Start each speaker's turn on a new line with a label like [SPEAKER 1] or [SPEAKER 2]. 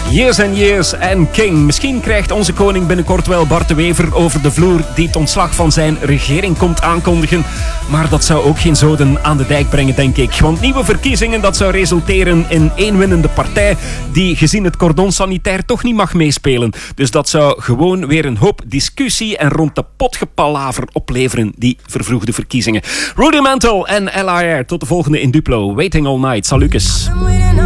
[SPEAKER 1] Years and Years en King. Misschien krijgt onze koning binnenkort wel Bart de Wever over de vloer die het ontslag van zijn regering komt aankondigen. Maar dat zou ook geen zoden aan de dijk brengen, denk ik. Want nieuwe verkiezingen, dat zou resulteren in één winnende partij die gezien het cordon sanitair toch niet mag meespelen. Dus dat zou gewoon weer een hoop discussie en rond de pot gepalaver opleveren, die vervroegde verkiezingen. Rudimental en LIR. Tot de volgende in Duplo. Waiting All Night. Salukes.